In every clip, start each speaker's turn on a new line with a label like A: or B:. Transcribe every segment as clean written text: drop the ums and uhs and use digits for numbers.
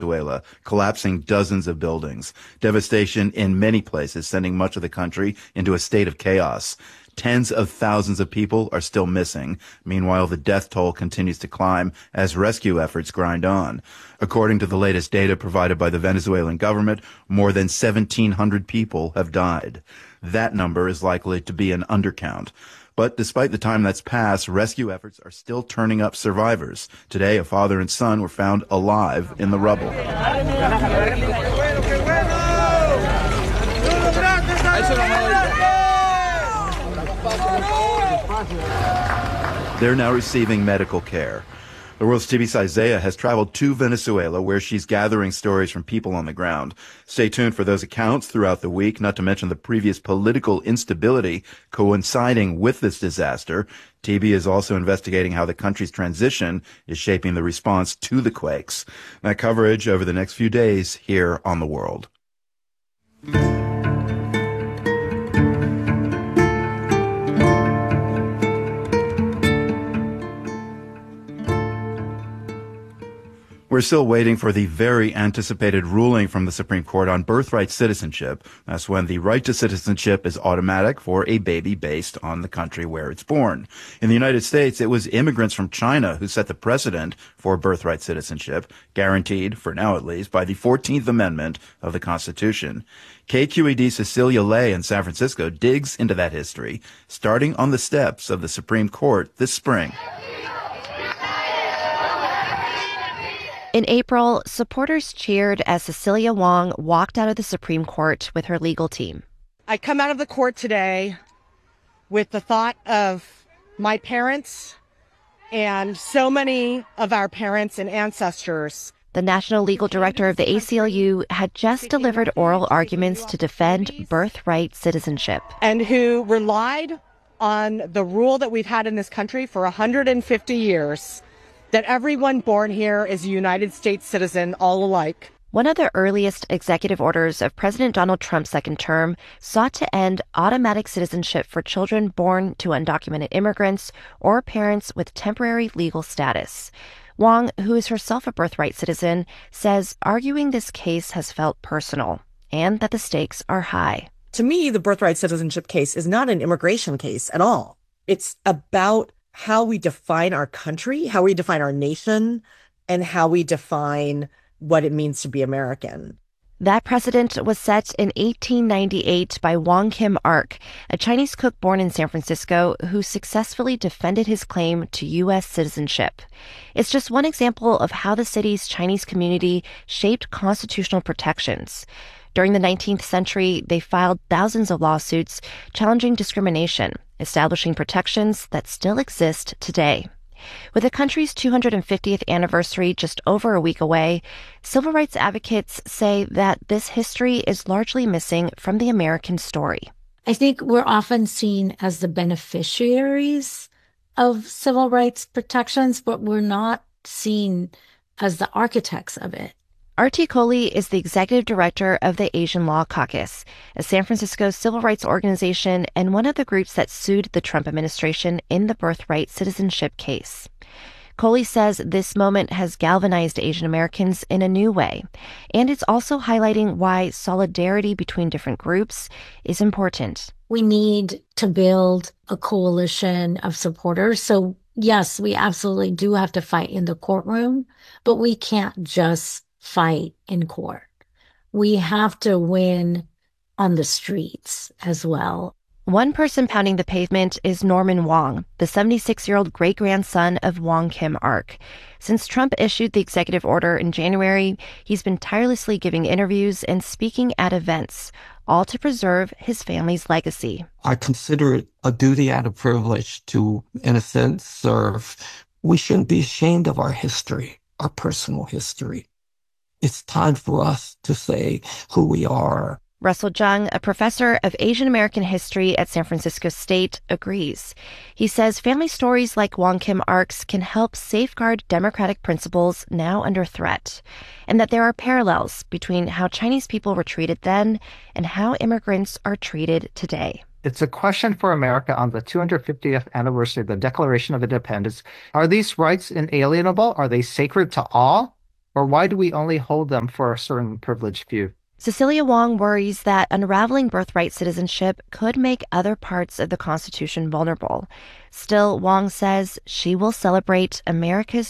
A: Venezuela, collapsing dozens of buildings. Devastation in many places, sending much of the country into a state of chaos. Tens of thousands of people are still missing. Meanwhile, the death toll continues to climb as rescue efforts grind on. According to the latest data provided by the Venezuelan government, more than 1,700 people have died. That number is likely to be an undercount. But despite the time that's passed, rescue efforts are still turning up survivors. Today, a father and son were found alive in the rubble. They're now receiving medical care. The World's TV's Isaiah has traveled to Venezuela, where she's gathering stories from people on the ground. Stay tuned for those accounts throughout the week, not to mention the previous political instability coinciding with this disaster. TV is also investigating how the country's transition is shaping the response to the quakes. That coverage over the next few days here on The World. We're still waiting for the very anticipated ruling from the Supreme Court on birthright citizenship. That's when the right to citizenship is automatic for a baby based on the country where it's born. In the United States, it was immigrants from China who set the precedent for birthright citizenship, guaranteed, for now at least, by the 14th Amendment of the Constitution. KQED's Cecilia Lay in San Francisco digs into that history, starting on the steps of the Supreme Court this spring.
B: In April, supporters cheered as Cecilia Wong walked out of the Supreme Court with her legal team.
C: I come out of the court today with the thought of my parents and so many of our parents and ancestors.
B: The national legal director of the ACLU had just delivered oral arguments to defend birthright citizenship.
C: And who relied on the rule that we've had in this country for 150 years, that everyone born here is a United States citizen, all alike.
B: One of the earliest executive orders of President Donald Trump's second term sought to end automatic citizenship for children born to undocumented immigrants or parents with temporary legal status. Wong, who is herself a birthright citizen, says arguing this case has felt personal and that the stakes are high.
D: To me, the birthright citizenship case is not an immigration case at all. It's about how we define our country, how we define our nation, and how we define what it means to be American.
B: That precedent was set in 1898 by Wong Kim Ark, a Chinese cook born in San Francisco who successfully defended his claim to U.S. citizenship. It's just one example of how the city's Chinese community shaped constitutional protections. During the 19th century, they filed thousands of lawsuits challenging discrimination, establishing protections that still exist today. With the country's 250th anniversary just over a week away, civil rights advocates say that this history is largely missing from the American story.
E: I think we're often seen as the beneficiaries of civil rights protections, but we're not seen as the architects of it.
B: Artie Coley is the executive director of the Asian Law Caucus, a San Francisco civil rights organization and one of the groups that sued the Trump administration in the birthright citizenship case. Coley says this moment has galvanized Asian Americans in a new way, and it's also highlighting why solidarity between different groups is important.
E: We need to build a coalition of supporters. So yes, we absolutely do have to fight in the courtroom, but we can't just fight in court. We have to win on the streets as well.
B: One person pounding the pavement is Norman Wong, the 76-year-old great-grandson of Wong Kim Ark. Since Trump issued the executive order in January, he's been tirelessly giving interviews and speaking at events, all to preserve his family's legacy.
F: I consider it a duty and a privilege to, in a sense, serve. We shouldn't be ashamed of our history, our personal history. It's time for us to say who we are.
B: Russell Jung, a professor of Asian American history at San Francisco State, agrees. He says family stories like Wong Kim Ark's can help safeguard democratic principles now under threat, and that there are parallels between how Chinese people were treated then and how immigrants are treated today.
G: It's a question for America on the 250th anniversary of the Declaration of Independence. Are these rights inalienable? Are they sacred to all? Or why do we only hold them for a certain privileged few?
B: Cecilia Wong worries that unraveling birthright citizenship could make other parts of the Constitution vulnerable. Still, Wong says she will celebrate America's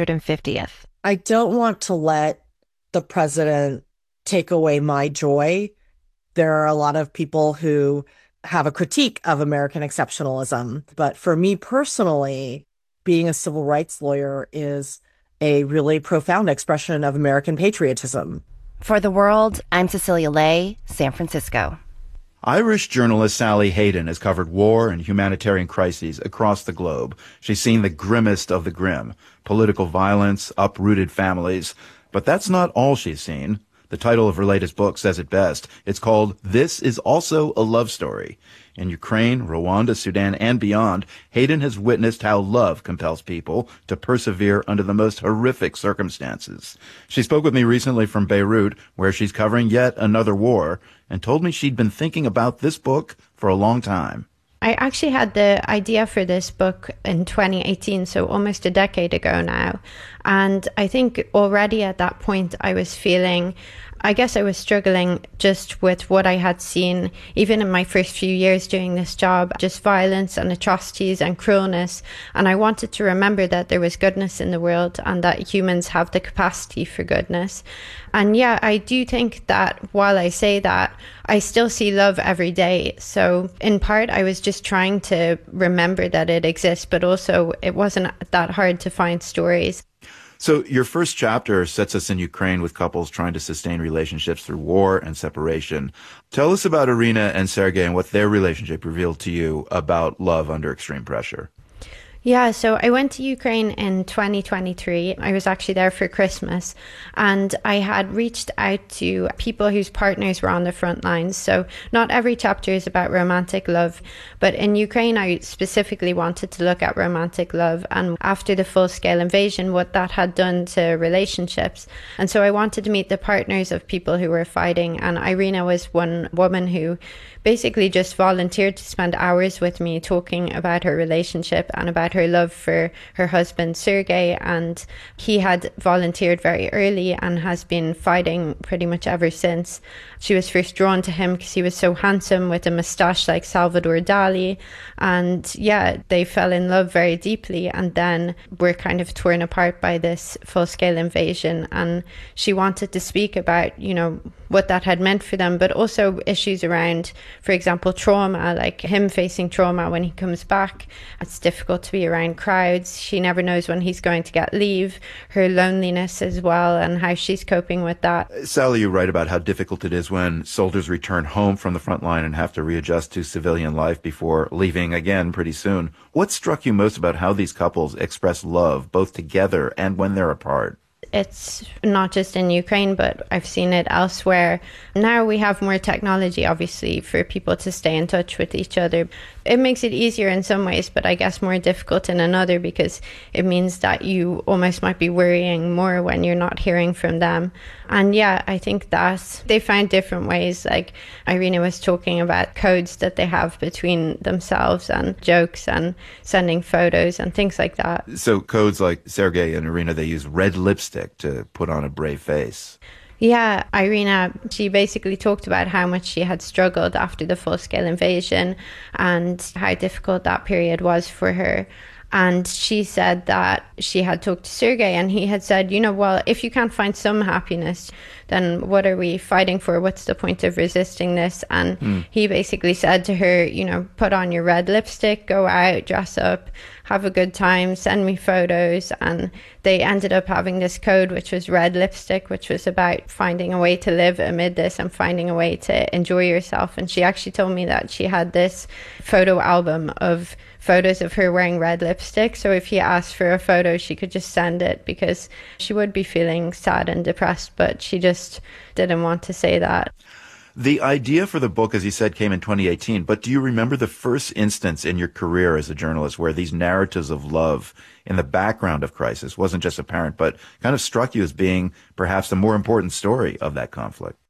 B: 250th.
D: I don't want to let the president take away my joy. There are a lot of people who have a critique of American exceptionalism. But for me personally, being a civil rights lawyer is a really profound expression of American patriotism.
B: For The World, I'm Cecilia Ley, San Francisco.
A: Irish journalist Sally Hayden has covered war and humanitarian crises across the globe. She's seen the grimmest of the grim, political violence, uprooted families. But that's not all she's seen. The title of her latest book says it best. It's called This Is Also a Love Story. In Ukraine, Rwanda, Sudan, and beyond, Hayden has witnessed how love compels people to persevere under the most horrific circumstances. She spoke with me recently from Beirut, where she's covering yet another war, and told me she'd been thinking about this book for a long time.
H: I actually had the idea for this book in 2018, so almost a decade ago now. And I think already at that point I was feeling, I guess I was struggling just with what I had seen, even in my first few years doing this job, just violence and atrocities and cruelness. And I wanted to remember that there was goodness in the world and that humans have the capacity for goodness. And yeah, I do think that while I say that, I still see love every day. So in part, I was just trying to remember that it exists, but also it wasn't that hard to find stories.
A: So your first chapter sets us in Ukraine with couples trying to sustain relationships through war and separation. Tell us about Irina and Sergei and what their relationship revealed to you about love under extreme pressure.
H: Yeah, so I went to Ukraine in 2023. I was actually there for Christmas, and I had reached out to people whose partners were on the front lines. So not every chapter is about romantic love, but in Ukraine, I specifically wanted to look at romantic love and after the full-scale invasion, what that had done to relationships. And so I wanted to meet the partners of people who were fighting, and Irina was one woman who basically just volunteered to spend hours with me talking about her relationship and about her love for her husband Sergei. And he had volunteered very early and has been fighting pretty much ever since. She was first drawn to him because he was so handsome with a moustache like Salvador Dali. And yeah, they fell in love very deeply and then were kind of torn apart by this full-scale invasion. And she wanted to speak about, you know, what that had meant for them, but also issues around, for example, trauma, like him facing trauma when he comes back. It's difficult to be around crowds. She never knows when he's going to get leave. Her loneliness as well and how she's coping with that.
A: Sally, you write about how difficult it is when soldiers return home from the front line and have to readjust to civilian life before leaving again pretty soon. What struck you most about how these couples express love both together and when they're apart?
H: It's not just in Ukraine, but I've seen it elsewhere. Now we have more technology, obviously, for people to stay in touch with each other. It makes it easier in some ways, but I guess more difficult in another because it means that you almost might be worrying more when you're not hearing from them. And yeah, I think that they find different ways. Like Irina was talking about codes that they have between themselves and jokes and sending photos and things like that.
A: So codes like Sergei and Irina, they use red lipstick to put on a brave face.
H: Yeah, Irina, she basically talked about how much she had struggled after the full-scale invasion and how difficult that period was for her. And she said that she had talked to Sergei and he had said, you know, well, if you can't find some happiness, then what are we fighting for? What's the point of resisting this? And he basically said to her, you know, put on your red lipstick, go out, dress up, have a good time, send me photos. And they ended up having this code, which was red lipstick, which was about finding a way to live amid this and finding a way to enjoy yourself. And she actually told me that she had this photo album of photos of her wearing red lipstick. So if he asked for a photo, she could just send it because she would be feeling sad and depressed, but she just didn't want to say that.
A: The idea for the book, as you said, came in 2018, but do you remember the first instance in your career as a journalist where these narratives of love in the background of crisis wasn't just apparent, but kind of struck you as being perhaps the more important story of that conflict?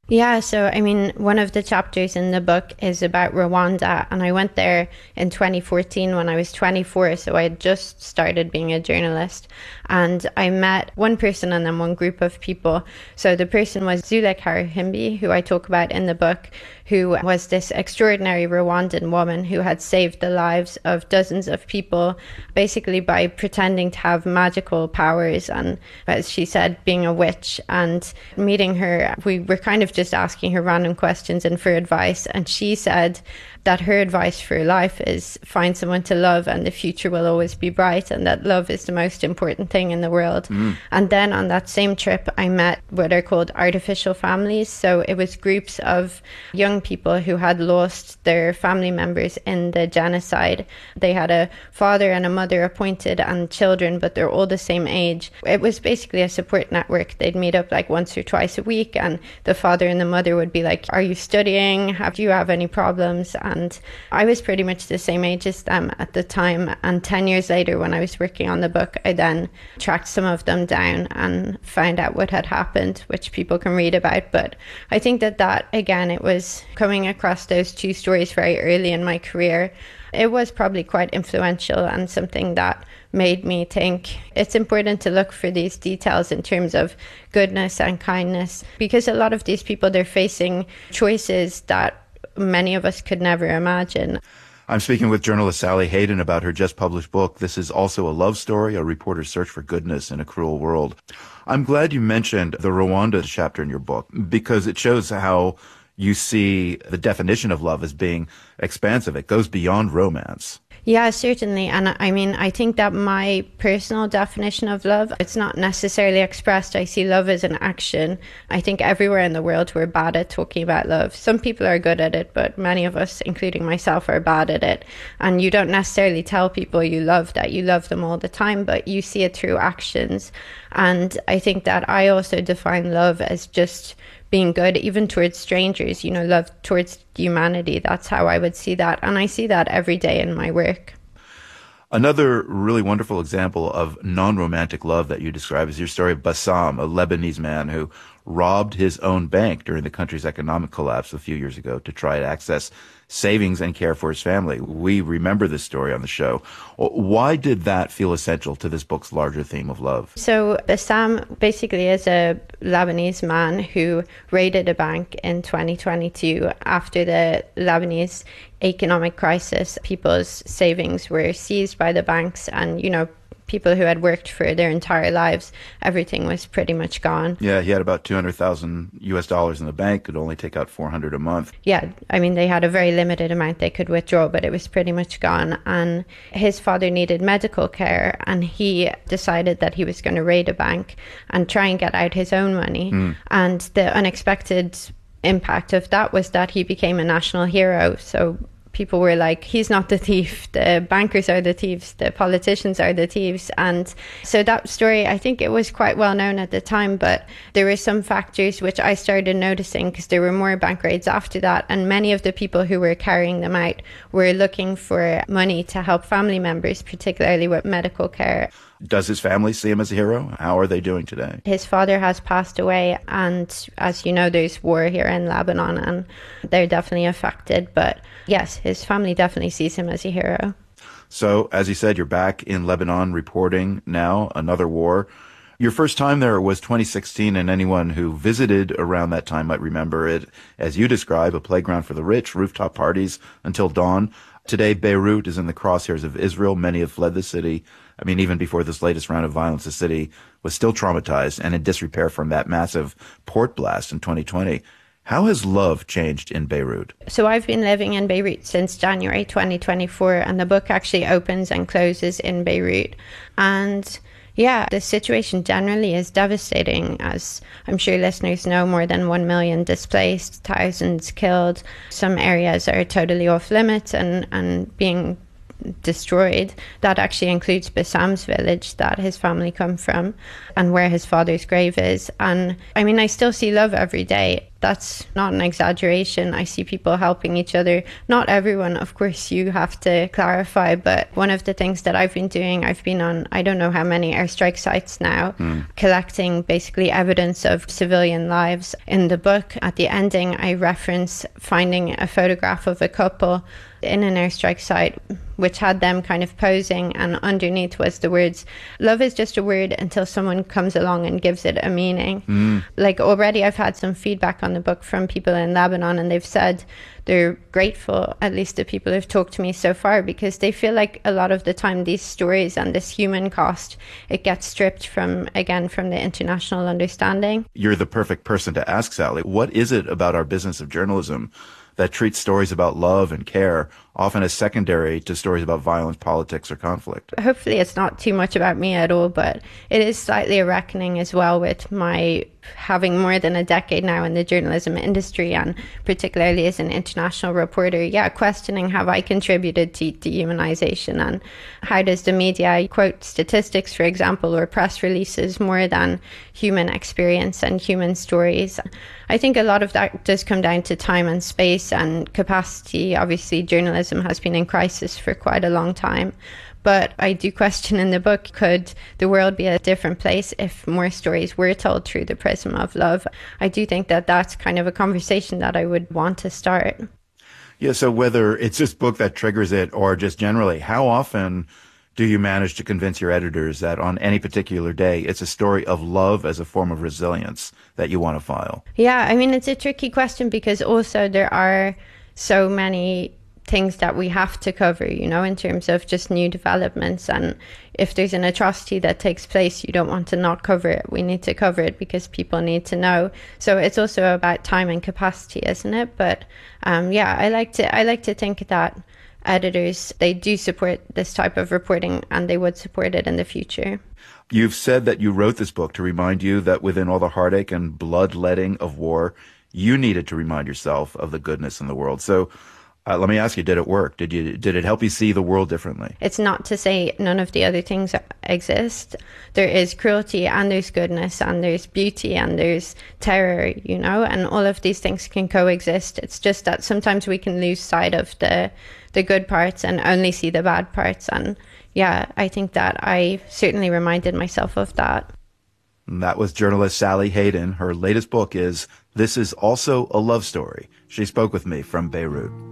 H: Yeah, so I mean, one of the chapters in the book is about Rwanda, and I went there in 2014 when I was 24, so I had just started being a journalist, and I met one person and then one group of people. So the person was Zule Karuhimbi, who I talk about in the book, who was this extraordinary Rwandan woman who had saved the lives of dozens of people, basically by pretending to have magical powers and, as she said, being a witch. And meeting her, we were kind of just asking her random questions and for advice, and she said that her advice for life is find someone to love and the future will always be bright, and that love is the most important thing in the world. And then on that same trip I met what are called artificial families. So it was groups of young people who had lost their family members in the genocide. They had a father and a mother appointed and children, but they're all the same age. It was basically a support network. They'd meet up like once or twice a week, and the father and the mother would be like, are you studying? Do you have any problems? And I was pretty much the same age as them at the time. And 10 years later, when I was working on the book, I then tracked some of them down and found out what had happened, which people can read about. But I think that again, it was coming across those two stories very early in my career. It was probably quite influential and something that made me think it's important to look for these details in terms of goodness and kindness, because a lot of these people, they're facing choices that many of us could never imagine.
A: I'm speaking with journalist Sally Hayden about her just published book. This is also a love story, a reporter's search for goodness in a cruel world. I'm glad you mentioned the Rwanda chapter in your book, because it shows how you see the definition of love as being expansive. It goes beyond romance.
H: Yeah, certainly. And I mean, I think that my personal definition of love, it's not necessarily expressed. I see love as an action. I think everywhere in the world we're bad at talking about love. Some people are good at it, but many of us, including myself, are bad at it. And you don't necessarily tell people you love them all the time, but you see it through actions. And I think that I also define love as just being good, even towards strangers, love towards humanity. That's how I would see that. And I see that every day in my work.
A: Another really wonderful example of non-romantic love that you describe is your story of Bassam, a Lebanese man who robbed his own bank during the country's economic collapse a few years ago to try to access savings and care for his family. We remember this story on the show. Why did that feel essential to this book's larger theme of love?
H: So Bassam basically is a Lebanese man who raided a bank in 2022 after the Lebanese economic crisis. People's savings were seized by the banks, and, people who had worked for their entire lives, everything was pretty much gone.
A: Yeah, he had about $200,000 in the bank, could only take out $400 a month.
H: Yeah, I mean, they had a very limited amount they could withdraw, but it was pretty much gone. And his father needed medical care, and he decided that he was going to raid a bank and try and get out his own money. And the unexpected impact of that was that he became a national hero. So people were like, he's not the thief, the bankers are the thieves, the politicians are the thieves. And so that story, I think it was quite well known at the time, but there were some factors which I started noticing because there were more bank raids after that, and many of the people who were carrying them out were looking for money to help family members, particularly with medical care.
A: Does his family see him as a hero? How are they doing today?
H: His father has passed away, and as you know, there's war here in Lebanon, and they're definitely affected. But yes, his family definitely sees him as a hero.
A: So, as you said, you're back in Lebanon reporting now, another war. Your first time there was 2016, and anyone who visited around that time might remember it, as you describe, a playground for the rich, rooftop parties until dawn. Today, Beirut is in the crosshairs of Israel. Many have fled the city. I mean, even before this latest round of violence, the city was still traumatized and in disrepair from that massive port blast in 2020. How has love changed in Beirut?
H: So I've been living in Beirut since January 2024, and the book actually opens and closes in Beirut. And yeah, the situation generally is devastating. As I'm sure listeners know, more than 1 million displaced, thousands killed. Some areas are totally off limits and being destroyed. That actually includes Bassam's village that his family come from and where his father's grave is. And I mean, I still see love every day. That's not an exaggeration. I see people helping each other. Not everyone, of course, you have to clarify, but one of the things that I've been doing, I've been on, I don't know how many airstrike sites now, collecting basically evidence of civilian lives. In the book, at the ending, I reference finding a photograph of a couple in an airstrike site, which had them kind of posing, and underneath was the words, "Love is just a word until someone comes along and gives it a meaning." Like, already I've had some feedback on the book from people in Lebanon, and they've said they're grateful, at least the people who've talked to me so far, because they feel like a lot of the time these stories and this human cost, it gets stripped from the international understanding.
A: You're the perfect person to ask, Sally. What is it about our business of journalism that treats stories about love and care often as secondary to stories about violence, politics, or conflict?
H: Hopefully it's not too much about me at all, but it is slightly a reckoning as well with my having more than a decade now in the journalism industry, and particularly as an international reporter, questioning, have I contributed to dehumanization, and how does the media quote statistics, for example, or press releases more than human experience and human stories? I think a lot of that does come down to time and space and capacity. Obviously, journalism has been in crisis for quite a long time. But I do question in the book, could the world be a different place if more stories were told through the prism of love? I do think that that's kind of a conversation that I would want to start.
A: Yeah, so whether it's this book that triggers it or just generally, how often do you manage to convince your editors that on any particular day it's a story of love as a form of resilience that you want to file?
H: Yeah, I mean, it's a tricky question because also there are so many things that we have to cover, in terms of just new developments. And if there's an atrocity that takes place, you don't want to not cover it. We need to cover it because people need to know. So it's also about time and capacity, isn't it? But I like to think that editors, they do support this type of reporting and they would support it in the future.
A: You've said that you wrote this book to remind you that within all the heartache and bloodletting of war, you needed to remind yourself of the goodness in the world. So let me ask you, did it work? Did it help you see the world differently?
H: It's not to say none of the other things exist. There is cruelty and there's goodness and there's beauty and there's terror, and all of these things can coexist. It's just that sometimes we can lose sight of the good parts and only see the bad parts. And I think that I certainly reminded myself of that.
A: And that was journalist Sally Hayden. Her latest book is This Is Also a Love Story. She spoke with me from Beirut.